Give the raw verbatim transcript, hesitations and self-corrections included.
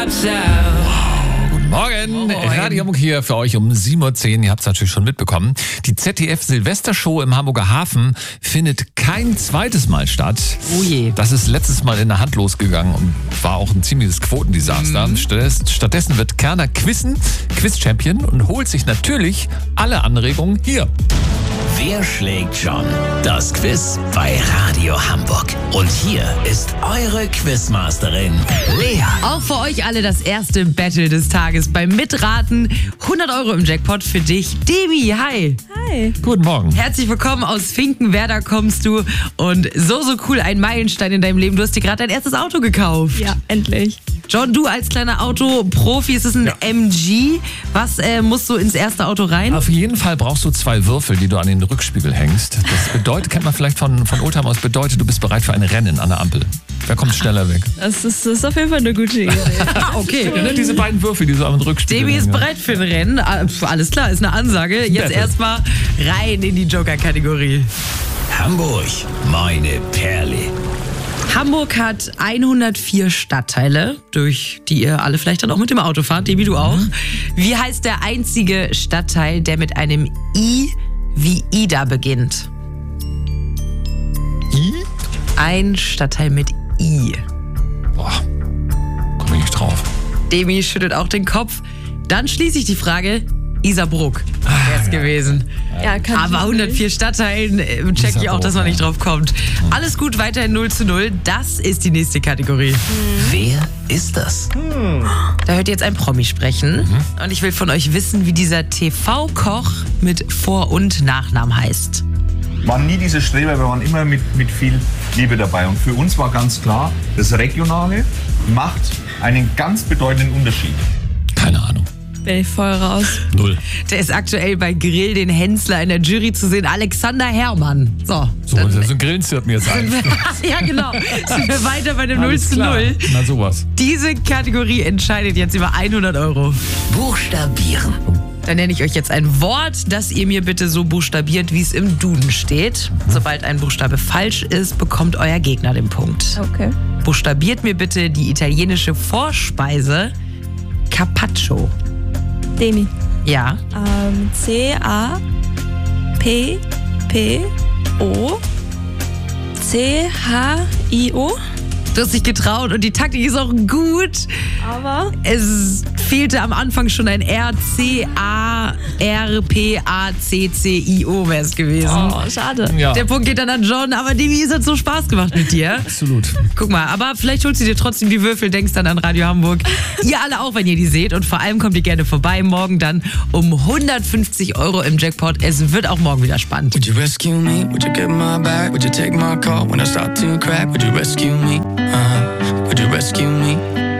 Guten Morgen, Radio Hamburg hier für euch um sieben Uhr zehn. Ihr habt es natürlich schon mitbekommen. Die Z D F-Silvestershow im Hamburger Hafen findet kein zweites Mal statt. Oh je. Das ist letztes Mal in der Hand losgegangen und war auch ein ziemliches Quotendesaster. Mhm. Stattdessen wird Kerner quizzen, Quiz-Champion, und holt sich natürlich alle Anregungen hier. Wer schlägt John? Das Quiz bei Radio Hamburg. Und hier ist eure Quizmasterin, Lea. Auch für euch alle das erste Battle des Tages beim Mitraten. hundert Euro im Jackpot für dich. Demi, hi. Hi. Guten Morgen. Herzlich willkommen, aus Finkenwerder kommst du. Und so, so cool, ein Meilenstein in deinem Leben. Du hast dir gerade dein erstes Auto gekauft. Ja, endlich. John, du als kleiner Autoprofi, ist es ein ja. M G? Was äh, musst du ins erste Auto rein? Auf jeden Fall brauchst du zwei Würfel, die du an den Rückspiegel hängst. Das bedeutet, kennt man vielleicht von, von Oldtimer aus, bedeutet, du bist bereit für ein Rennen an der Ampel. Wer kommt schneller weg? Das ist, das ist auf jeden Fall eine gute Idee. Okay. Ja, ne, diese beiden Würfel, die so am Rückspiegel Demi ist hängen. bereit für ein Rennen. Alles klar, ist eine Ansage. Jetzt erstmal rein in die Joker-Kategorie. Hamburg, meine Perle. Hamburg hat hundertvier Stadtteile, durch die ihr alle vielleicht dann auch mit dem Auto fahrt, Demi, du auch. Mhm. Wie heißt der einzige Stadtteil, der mit einem I wie Ida beginnt? I? Ein Stadtteil mit I. Boah, komm ich nicht drauf. Demi schüttelt auch den Kopf. Dann schließe ich die Frage. Isarbruck wäre es gewesen. Ja, kann Aber hundertvier Stadtteilen äh, check ich auch, dass man nicht drauf kommt. Alles gut, weiterhin null zu null. Das ist die nächste Kategorie. Hm. Wer ist das? Hm. Da hört ihr jetzt ein Promi sprechen. Mhm. Und ich will von euch wissen, wie dieser T V-Koch mit Vor- und Nachnamen heißt. Waren nie diese Streber, wir waren immer mit, mit viel Liebe dabei. Und für uns war ganz klar, das Regionale macht einen ganz bedeutenden Unterschied. Keine Ahnung. Bin ich voll raus. Null. Der ist aktuell bei Grill den Hensler in der Jury zu sehen. Alexander Herrmann. So. So, das ist ein Grillenzirpen jetzt ein. Ja, genau. Sind wir weiter bei dem null zu null. Na sowas. Diese Kategorie entscheidet jetzt über hundert Euro. Buchstabieren. Dann nenne ich euch jetzt ein Wort, das ihr mir bitte so buchstabiert, wie es im Duden steht. Mhm. Sobald ein Buchstabe falsch ist, bekommt euer Gegner den Punkt. Okay. Buchstabiert mir bitte die italienische Vorspeise Carpaccio. Demi. Ja. Ähm, C A P P O C H I O. Du hast dich getraut und die Taktik ist auch gut. Aber es fehlte am Anfang schon ein R, C, A, R, P, A, C, C, I, O wäre es gewesen. Oh, schade. Ja. Der Punkt geht dann an John, aber Demi, es hat so Spaß gemacht mit dir. Absolut. Guck mal, aber vielleicht holst du dir trotzdem die Würfel, denkst dann an Radio Hamburg. Ihr alle auch, wenn ihr die seht. Und vor allem kommt ihr gerne vorbei. Morgen dann um hundertfünfzig Euro im Jackpot. Es wird auch morgen wieder spannend. Would you rescue me? Would you get my back? Would you take my call when I start to crack? Would you rescue me? Uh-huh. Would you rescue me?